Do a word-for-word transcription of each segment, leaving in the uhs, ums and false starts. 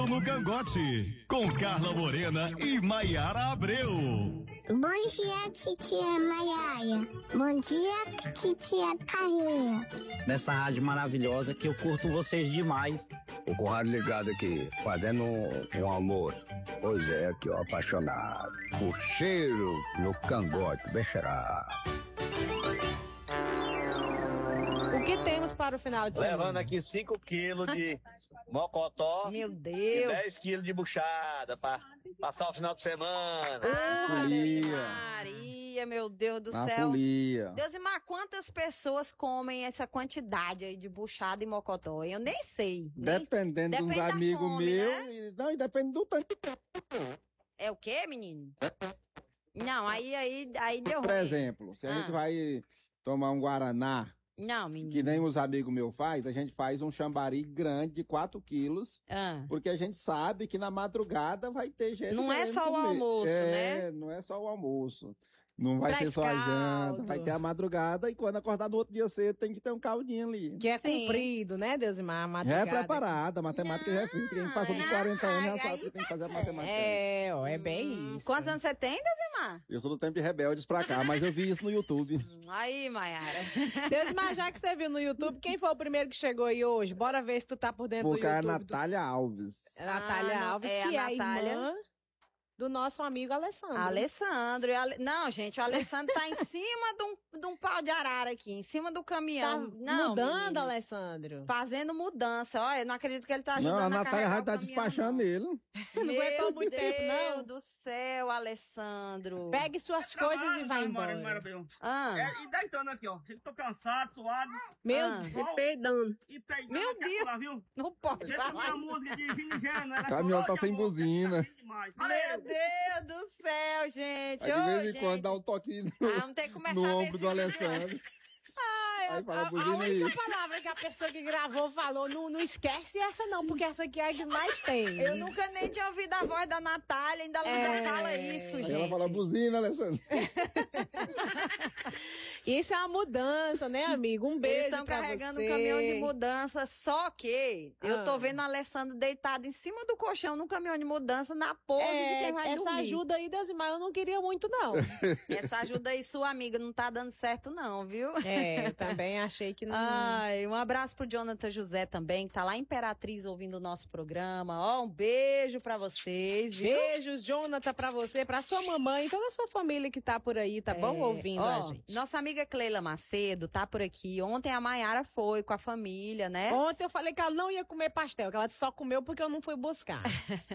No Cangote, com Carla Morena e Maiara Abreu. Bom dia, titia Maiara. Bom dia, titia Carlinha. Nessa rádio maravilhosa que eu curto vocês demais. O Conrado ligado aqui, fazendo um, um amor. Pois é, aqui ó, apaixonado. O cheiro no cangote, bexerá. O que temos para o final de semana? Levando aqui cinco quilos de mocotó. Meu Deus. E dez quilos de buchada para passar o final de semana. Ah, Deus Maria, meu Deus do Na céu. folia. Deusimar, quantas pessoas comem essa quantidade aí de buchada e mocotó? Eu nem sei. Nem Dependendo sei. dos Depende da amigos fome, meus. né? E, não, e depende do tanto. É o quê, menino? Não, aí, aí, aí deu Por ruim. exemplo, se a Ah. gente vai tomar um Guaraná, Não, menino. que nem os amigos meus faz, a gente faz um chambari grande de quatro quilos, Ah. porque a gente sabe que na madrugada vai ter gente Não é querendo só o comer. almoço, é, né? não é só o almoço. Não vai Traz ser só a janta, caldo. vai ter a madrugada e quando acordar no outro dia cedo tem que ter um caldinho ali. Que é Sim. comprido, né, Deusimar? A Já é madrugada. preparada, a matemática já é feita. Quem passou dos quarenta anos já sabe que tem que fazer a matemática. É, ó, é bem isso. Quantos anos você tem, Deusimar? Eu sou do tempo de rebeldes pra cá, mas eu vi isso no YouTube. Aí, Maiara. Deusimar, já que você viu no YouTube, quem foi o primeiro que chegou aí hoje? Bora ver se tu tá por dentro Porque do a YouTube. Natália Alves. do... Natália Ah, não, Alves, é a que é a Natália. irmã do nosso amigo Alessandro. Alessandro. e Ale- Não, gente, o Alessandro tá em cima de um, de um pau de arara aqui, em cima do Tá caminhão. não, mudando, menino. Alessandro. Fazendo mudança. Olha, eu não acredito que ele tá ajudando Não, a a Natália carregar já o tá caminhão, despachando ele. Não Meu aguentou muito Deus tempo, não? do céu, Alessandro. Pegue suas coisas e vai embora. Ah. É, e deitando aqui, ó. Tô cansado, suado. Meu Ah. Deus. E peidando. E peidando. Meu até Deus. lá, viu? Não pode Deixa falar minha isso. música de Gingeno. O caminhão tá sem buzina. Meu Deus do céu, gente. Aí de Ô, vez em gente. quando dá um toquinho no, Ah, vamos ter que começar no a ver ombro esse do vídeo. Alessandro. Ai, Aí fala, a, a buzina aí. única palavra que a pessoa que gravou falou, não, não esquece essa não, porque essa aqui é a que mais tem. Eu nunca nem tinha ouvido a voz da Natália, ainda ela ainda É. fala isso, Aí gente. ela fala, buzina, Alessandro. Isso é uma mudança, né, amigo? Um Eles beijo estão pra carregando você. um caminhão de mudança, só que eu Ah. tô vendo o Alessandro deitado em cima do colchão no caminhão de mudança, na pose de É, quem vai essa dormir. ajuda aí, Deusimar, eu não queria muito, não. Essa ajuda aí, sua amiga, não tá dando certo não, viu? É, eu também achei que não... Ai, um abraço pro Jonathan José também, que tá lá em Imperatriz ouvindo o nosso programa. Ó, um beijo pra vocês, viu? Beijos, Jonathan, pra você, pra sua mamãe e toda a sua família que tá por aí, tá bom? É, Ouvindo ó, a gente. Nossa amiga Cleila Macedo tá por aqui. Ontem a Maiara foi com a família, né? Ontem eu falei que ela não ia comer pastel, que ela só comeu porque eu não fui buscar.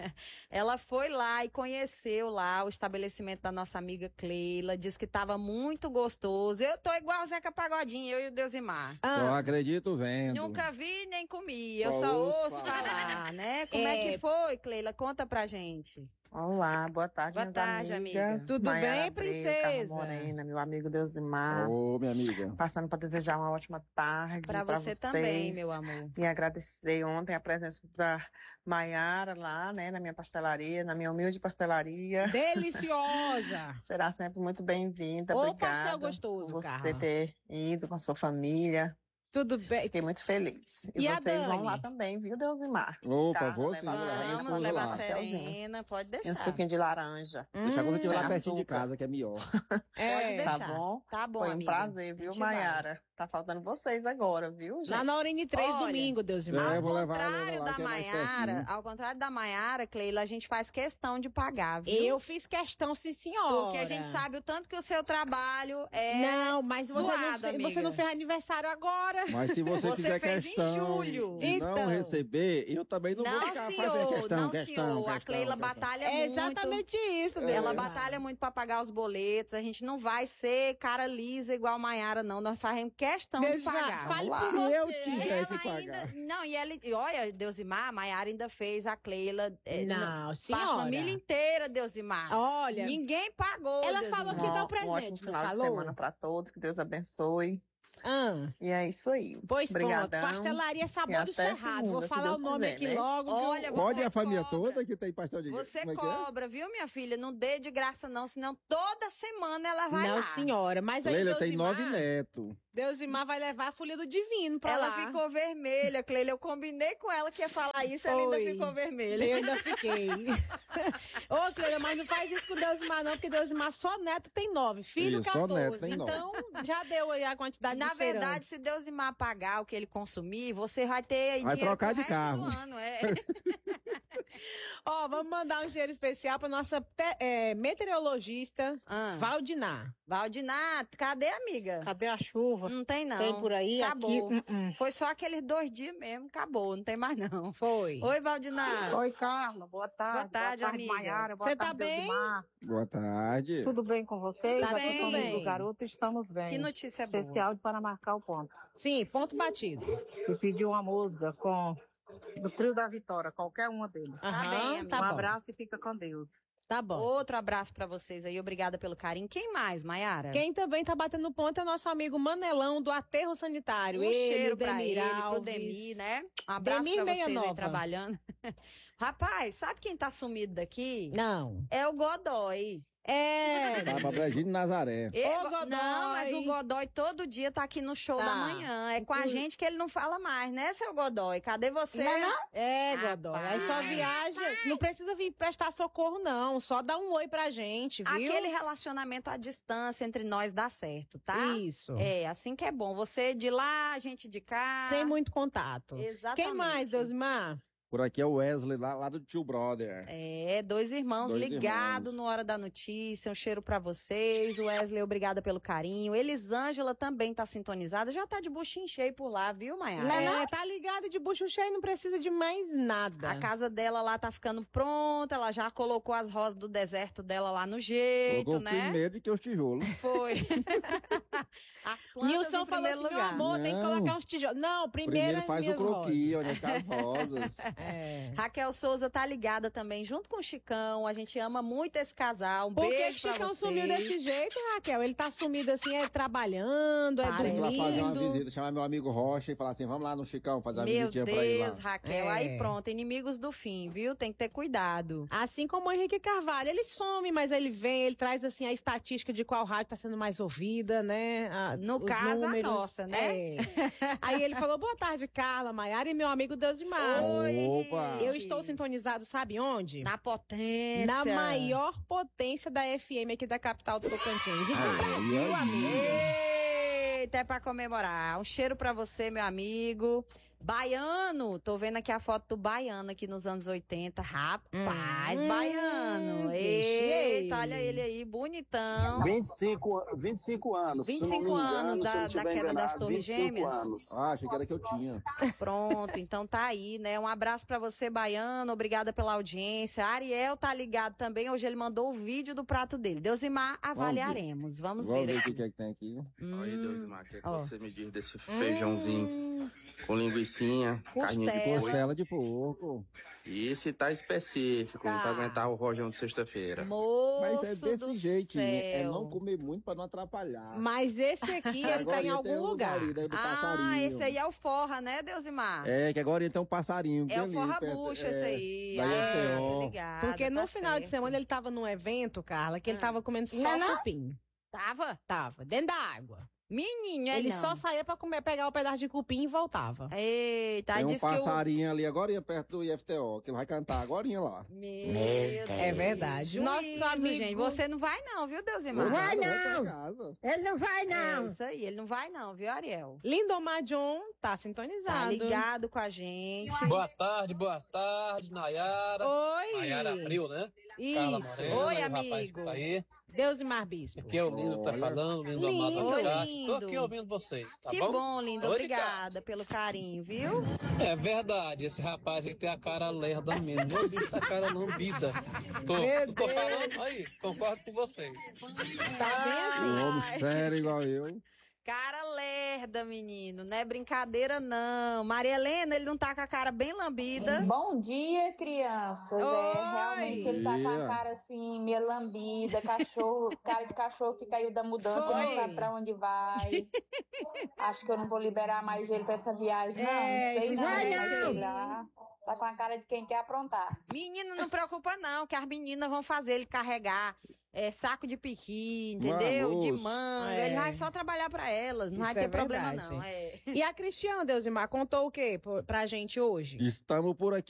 Ela foi lá e conheceu lá o estabelecimento da nossa amiga Cleila, disse que tava muito gostoso. Eu tô igual o Zeca Pagodinho, eu e o Deusimar. Só acredito vendo. Nunca vi nem comi, eu Só só ouço ouço falar. falar, né? Como é. É. que foi, Cleila? Conta pra gente. Olá, boa tarde, Boa minhas tarde, amigas. amiga. Tudo Maiara bem, Abreu, princesa? Carla Morena, meu amigo Deusimar. Ô, minha amiga. Passando para desejar uma ótima tarde Pra pra você vocês. também, meu amor. E agradecer ontem a presença da Maiara lá, né, na minha pastelaria, na minha humilde pastelaria. Deliciosa! Será sempre muito bem-vinda. Ô, Obrigada pastel gostoso, por você Carla. ter ido com a sua família. Tudo bem. Fiquei muito feliz. E, E a vocês vão Dani? lá também, viu, Deusimar? Opa, Tá, vou levar sim, lá. vou levar minha Vamos esposa levar a lá. Serena, pode E um deixar. suquinho de laranja. Deixa a coisa aqui lá Sem pertinho de açúcar. casa, que é melhor. Pode É, deixar. Tá bom? Tá bom, Foi um amiga. prazer, A viu, gente vai. Maiara? Tá faltando vocês agora, viu, gente? lá na Orine três, Olha, domingo, Deusimar. É, Ao vou levar, contrário levar lá, da que é mais Maiara, pertinho. ao contrário da Maiara, Cleila, a gente faz questão de pagar, viu? Eu fiz questão, sim, senhora. Porque a gente sabe o tanto que o seu trabalho é Não, mas você, suado, não, fez- amiga. você não fez aniversário agora. Mas se você, Você fizer fez em questão julho. de não Então. receber, eu também não, vou Não, ficar senhor, fazer questão, não, questão, senhor. questão, A Cleila questão. batalha É muito. exatamente isso, Ela Deusimar. batalha muito pra pagar os boletos. A gente não vai ser cara lisa igual a Maiara, não. Nós fazemos questão de Deusimar, pagar. fale Lá. por Se você. eu tiver Ela que pagar. ainda. Não, e ela. e olha, Deusimar, a Maiara ainda fez a Cleila. é, Não, Pra senhora. família inteira, Deusimar. Olha, Ninguém pagou. ela Deusimar. falou que dá o Um presente, ótimo não final falou? de semana pra todos, que Deus abençoe. Ah. E é isso aí. Pois Obrigadão. pronto, Pastelaria Sabor E do até Cerrado. segunda, Vou se falar Deus o nome quiser, aqui né? logo. Olha, Pode você a família cobra. toda que tem pastel de Você como é que é? cobra, viu, minha filha? Não dê de graça, não, senão toda semana ela vai Não, lá. senhora, mas aí Leila tem Deusimar- nove netos. Deusimar vai levar a folha do divino pra Ela lá. ficou vermelha, Cleila. Eu combinei com ela que ia falar isso, ela ainda Foi. ficou vermelha. Eu ainda fiquei. Ô, Cleila, mas não faz isso com Deusimar, não, porque Deusimar só neto tem nove, filho Isso, só quatorze. neto tem nove. Então, já deu aí a quantidade Na de esperança. verdade, se Deusimar pagar o que ele consumir, você vai ter aí Vai dinheiro trocar pro de resto carro. do ano. É. Ó, vamos mandar um cheiro especial pra nossa te- é, meteorologista, Ah. Valdinar. Valdinato, cadê, amiga? Cadê a chuva? Não tem, não. Tem por aí? Acabou. Aqui, uh-uh. Foi só aqueles dois dias mesmo, acabou, não tem mais não. Foi. Oi, Valdinato. Oi, Carla. Boa tarde. Boa tarde, amiga. Maiara. Boa Você tá tarde, bem? Deusimar. Boa tarde. Tudo bem com vocês? Tudo Aqui bem. com o amigo do garoto estamos bem. Que notícia boa. Especial para marcar o ponto. Sim, ponto batido. E pediu uma música com do Trio da Vitória, qualquer uma deles. Tá Aham, bem, amiga. tá um bom. abraço e fica com Deus. Tá bom. Outro abraço pra vocês aí, obrigada pelo carinho. Quem mais, Maiara? Quem também tá batendo ponto é nosso amigo Manelão do Aterro Sanitário. Um ele, cheiro o pra Demir ele, pro Alves. Demi, né? Um abraço Demir pra Meia vocês aí Nova. trabalhando. Rapaz, sabe quem tá sumido daqui? Não. É o Godoy. É. Tá pra Brasília Nazaré. E- Ô, Godoy. Não, mas o Godoy todo dia tá aqui no show Tá. da manhã. É com a gente que ele não fala mais, né, seu Godoy? Cadê você? É, Godoy. Aí só Rapaz. viaja. Não precisa vir prestar socorro, não. Só dá um oi pra gente, viu? Aquele relacionamento à distância entre nós dá certo, tá? Isso. É, assim que é bom. Você de lá, a gente de cá. Sem muito contato. Exatamente. Quem mais, Deusimar? Por aqui é o Wesley, lá, lá do Tio Brother. É, dois irmãos Dois ligados irmãos. no Hora da Notícia. Um cheiro pra vocês. Wesley, obrigada pelo carinho. Elisângela também tá sintonizada. Já tá de buchinho cheio por lá, viu, Maiara? É, tá ligada de bucho cheio, não precisa de mais nada. A casa dela lá tá ficando pronta. Ela já colocou as rosas do deserto dela lá no jeito, Colocou né? primeiro que os tijolos. Foi. As plantas Nilson em falou primeiro assim, meu lugar. amor, tem que Não. colocar uns tijolos. Não, primeiro, Primeiro as faz o minhas croquis, rosas. onde tá as rosas. É. Raquel Souza tá ligada também, junto com o Chicão. A gente ama muito esse casal. Um Por que beijo que pra Chicão vocês. sumiu desse jeito, Raquel? Ele tá sumido assim, é trabalhando, é Parece. Vamos lá fazer uma dormindo. visita, chamar meu amigo Rocha e falar assim, vamos lá no Chicão fazer uma Meu visitinha pra ele lá. Deus, Raquel. É. Aí pronto, inimigos do fim, viu? Tem que ter cuidado. Assim como o Henrique Carvalho, ele some, mas ele vem, ele traz assim a estatística de qual rádio tá sendo mais ouvida, né? A- No os caso, a números. nossa, né? É. Aí ele falou, boa tarde, Carla, Maiara e meu amigo Deusimar. Oi, Opa! Eu estou sintonizado, sabe onde? Na potência. Na maior potência da F M aqui da capital do Tocantins. E do Ai, Brasil, ai, amigo. Eita, é pra comemorar. Um cheiro pra você, meu amigo. Baiano, tô vendo aqui a foto do Baiano aqui nos anos oitenta. Rapaz, Hum, Baiano. deixa ele. Eita, olha ele aí, bonitão. vinte e cinco, vinte e cinco anos. se vinte e não me cinco anos engano, da- se eu não tiver da queda das enganado, Torres vinte e cinco Gêmeas. anos. Ah, achei que era que eu tinha. Pronto, então tá aí, né? Um abraço pra você, Baiano. Obrigada pela audiência. Ariel tá ligado também. Hoje ele mandou o vídeo do prato dele. Deusimar, avaliaremos. Vamos, Vamos ver. ver o aqui. que é que tem aqui. Hum, Aí, Deusimar, o que, é que ó. você me diz desse feijãozinho hum, com linguicinha, carninha de Costela. boi? Costela de porco. E esse tá específico, Tá. pra aguentar o rojão de sexta-feira. Moço Mas é desse do jeitinho. É céu. não comer muito pra não atrapalhar. Mas esse aqui, ele tá Agora em tem algum o lugar. ali, né, do Ah, passarinho. esse aí é o forra, né, Deusimar? É, que agora tem um passarinho. É o bem forra ali perto- bucha é, esse aí. da Ah, F T O. tô ligada. Porque no tá final de certo. semana ele tava num evento, Carla, que ele Ah. tava comendo só Não, não. cupim. Tava? Tava, dentro da água. Menino, é ele não. só saía pra comer, pegar o pedaço de cupim e voltava. Eita, aí Tem um disse que o... passarinho ali agora perto do I F T O, que ele vai cantar agora lá. Meu Deus. É verdade. Nosso Juízo, amigo- gente. Você não vai não, viu, Deusimar? Vai Vai pra não. casa. Ele não vai, É não. isso aí, ele não vai não, viu, Ariel? Lindomar John tá Tá sintonizado. ligado com a gente. Boa tarde, boa tarde, Nayara. Oi. Nayara Abril, né? Carla Isso. Morena, Oi, e o rapaz amigo. que tá aí. Deus e Bispo. Aqui é o Lindo que tá Olha. falando, Lindo Lindo. Amado Oi, Alcarte. lindo. Tô aqui ouvindo vocês, tá que bom? bom, lindo. Oi, Obrigada pelo carinho, viu? É verdade, esse rapaz aí tem a cara lerda mesmo. Meu bicho tá cara lambida. Tô, Meu tô Deus. falando aí, concordo com vocês. Tá bem assim. Um homem sério igual eu. Cara merda, menino. Não é brincadeira, não. Maria Helena, ele não tá com a cara bem lambida. Bom dia, crianças. É, realmente ele tá com a cara assim, meio lambida, cachorro, cara de cachorro que caiu da mudança, Foi. não sabe pra onde vai. Acho que eu não vou liberar mais ele pra essa viagem, não. É, não sei esse não, vai mas não. sei lá. Tá com a cara de quem quer aprontar. Menino, não preocupa não, que as meninas vão fazer ele carregar é, saco de piqui, entendeu? Mano, de oxe. manga. É. Ele vai só trabalhar pra elas, não Isso vai ter é problema verdade. não. É. E a Cristiane, Deusimar, contou o quê pro- pra gente hoje? Estamos por aqui.